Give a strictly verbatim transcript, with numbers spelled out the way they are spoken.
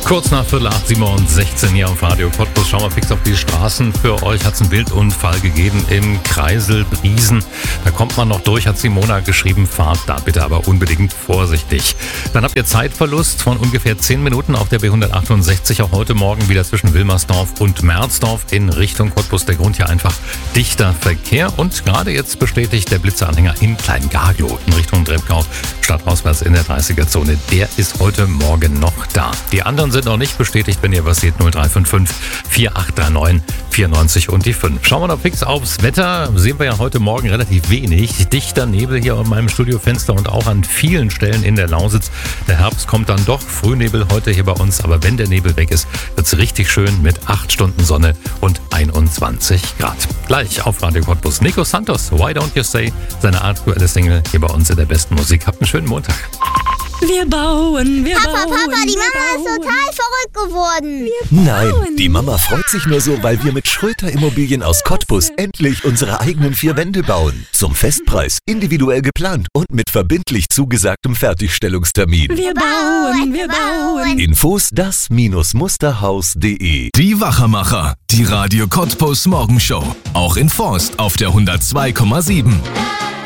Kurz nach Viertel acht, sieben und sechzehn hier auf Radio Cottbus. Schauen wir fix auf die Straßen. Für euch hat es einen Wildunfall gegeben im Kreisel Briesen. Da kommt man noch durch, hat Simona geschrieben. Fahrt da bitte aber unbedingt vorsichtig. Dann habt ihr Zeitverlust von ungefähr zehn Minuten auf der B hundertachtundsechzig. Auch heute Morgen wieder zwischen Wilmersdorf und Merzdorf in Richtung Cottbus. Der Grund hier einfach dichter Verkehr. Und gerade jetzt bestätigt der Blitzeanhänger in Kleingarglow in Richtung Drepkau stadtauswärts in der dreißiger-Zone. Der ist heute Morgen noch da. Die anderen sind noch nicht bestätigt. Wenn ihr was seht, null drei fünf fünf, vier acht drei neun, vier neun und die fünf. Schauen wir noch fix aufs Wetter. Sehen wir ja heute Morgen relativ wenig. Dichter Nebel hier an meinem Studiofenster und auch an vielen Stellen in der Lausitz. Der Herbst kommt dann doch. Frühnebel heute hier bei uns. Aber wenn der Nebel weg ist, wird es richtig schön mit acht Stunden Sonne und einundzwanzig Grad. Gleich auf Radio Cottbus. Nico Santos, Why Don't You Say? Seine aktuelle Single hier bei uns in der besten Musik. Habt einen schönen Montag. Wir bauen, wir Papa, bauen. Papa, die Mama wir ist bauen. total verrückt geworden. Nein, die Mama freut sich nur so, weil wir mit Schröter Immobilien aus Cottbus endlich unsere eigenen vier Wände bauen. Zum Festpreis, individuell geplant und mit verbindlich zugesagtem Fertigstellungstermin. Wir bauen, wir bauen. Infos das Musterhaus punkt de. Die Wachermacher, die Radio Cottbus Morgenshow. Auch in Forst auf der hundertzwei Komma sieben.